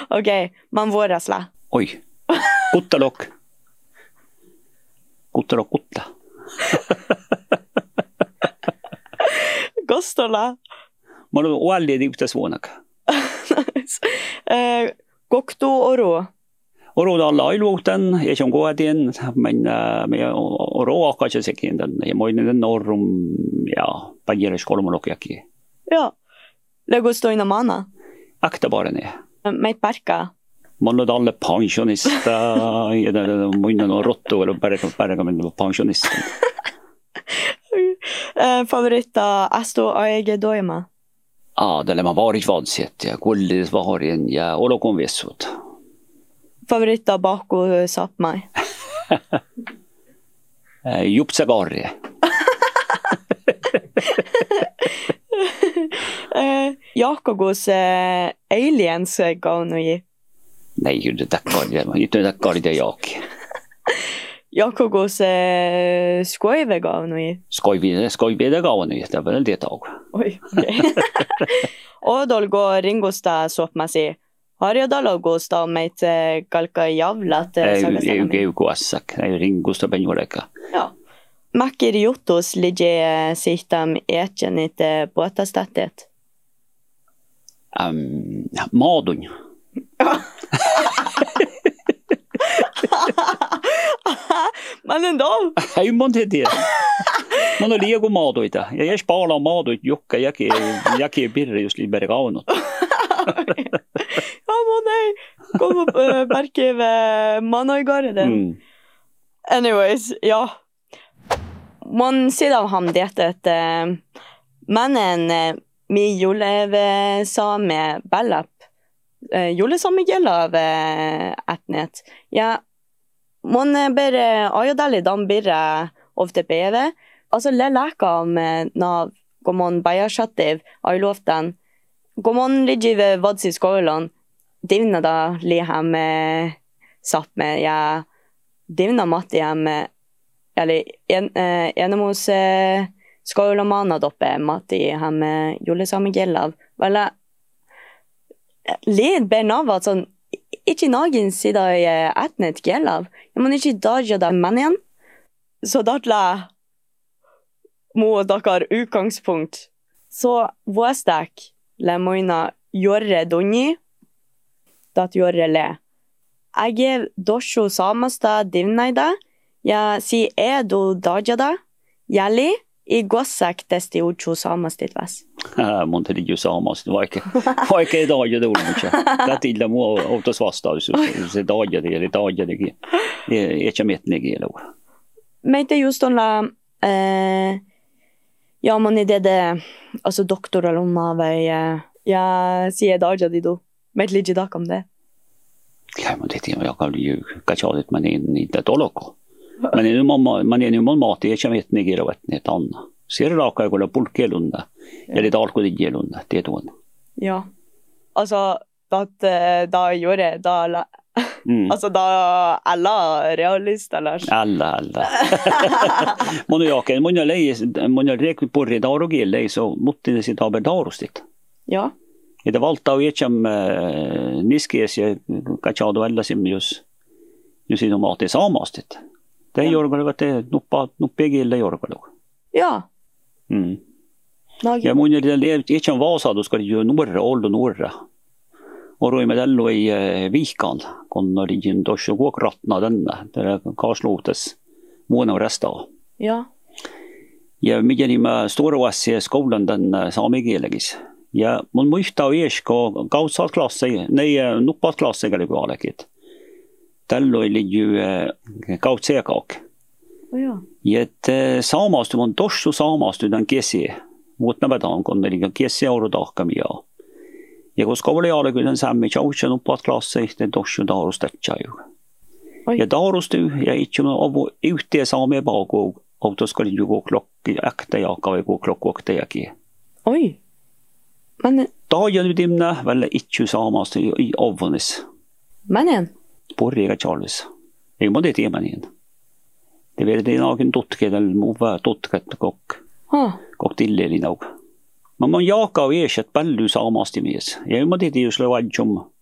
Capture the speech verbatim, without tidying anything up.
Okei, man vuorasla. Oi, kuttalokk. Kuttalokk kutta. Kostola. Mä olen uallien yhtäs vuonaka. Eh, Koktu oro. Oro alla ailuutan ja se on kohdien, mutta me oro akaisen sekin tänne. Ja mä olin norrum ja päijäris kolmologiakin. Ja, legustoina mana. Aktabarene. Meit pärkää. Mä olen alle pensionista ja muina on rottu eller pärkä mennä pensionista. Eh, Favoritta Asto Aege Doima. Ah, det lämnar varit vansitt. Ja kullis varien ja olokon vessut. Favoritta Baku Sapmai. Jupsagarri. Eh, Jakobus eh, Aliens kaunui. Nej, det tackar det. Inte tackar det jag. Jakobus eh, Skoive kaunui. Skoivide, skoivide kaunui. Det var det tag. Oi, okei. Odolgo ringusta sopmasi. Harjodalogusta meit eh, kalka javlat. eh, Ei, sagas ei, enemmän. ei kuassak. Ei ringusta penjoleka. Ja. Mäkir jutus ligge sihtam etjenit eh, puotastatet. Um, Maadun. Men ändå. Hei, man det det. Man har lego maaduita. Ja jag spalar maaduit jokka jäki jäki birri just liber kaunut. Ja, men nej. Kom upp äh, berkive manoigarden. Mm. Anyways, ja. Man sier av ham det at uh, mannen uh, mi juleve same bellap. Uh, jule same gjeldav uh, etnet. Ja, man uh, bare ajodali dan birre ofte beve. Altså le leka om uh, na gomon bajarshattiv ajloften. Gomon ligge vadsi skolan. Divna da li ham uh, satt med. Ja, divna matti ham uh, eller en eh, enemos eh, skolamana doppe matti ham eh, jule same gjellav. Vel led bernava sånn ikke nagen sida eh, etnet gjellav. Ja, men ikke daja da mannen. Så datla må dakar utgangspunkt. Så våstek le moina gjøre donni. Dat gjøre le. Jeg er dosjo samasta divnaida. Ja, si er do dajada, jali, i gossek testi uchu samastit vas. Ah, monte det ju samast. Det var inte var inte idag det olika. Det till dem och tas vasta så så dagar det är dagar det är inte mättnig eller. Men det just den la eh ja, men i det det alltså doktor eller om av ja, si er dajadi do. Men lite dak om det. Ja, men det är jag kan ju kachalit men inte doloko. Men nu mamma man är nu man mat är inte mättnig eller ett annat. Ser det raka eller pulkelunda. Eller alkoholgelunda det då. Ja. Alltså att da gjorde da la Mm. alltså da alla realist eller Alla alla. Man jag kan man läs man räknar på det där och gäller så måste det sitta på darostit. Ja. Det valta och etcham niskes jag kachado alla sim just just inom mat det samastit. Det gör väl att det nuppa nuppegilla gör väl. Ja. Mm. Nagi. Ja mun det är etcham vasa då ska det ju norra old och norra. Och då är med dello i vikan kon när det gin då så går krattna denna där karslotes måna och resta. Ja. Ja mig med stora oss skolan den samegelegis. Ja mun muista och är ska kausklasse nej nuppaklasse eller valakit. Dello är ju kautsekak. Oh, ja. Ja samastu mun tossu samastu den kesi. Mutta vedan kon det kesi euro dakkamia. Ja koska oli alle kyllä samme chauchen nuppaklasse det tossu darustetcha ju. Ja darustu ja itse on yhteen saame baako auto ska ju gå klocka äkta jag kan gå klocka och det jag. Oj. Men Dagen utdimna väl itse samast i avvonis. men Porriga Charles. Jag måste det man igen. Det vill det någon dotke eller mova dotke kock. ha. Kock till det nog. Men man jaka och ersätt ballu samast i mes. Jag måste det ju slå adjum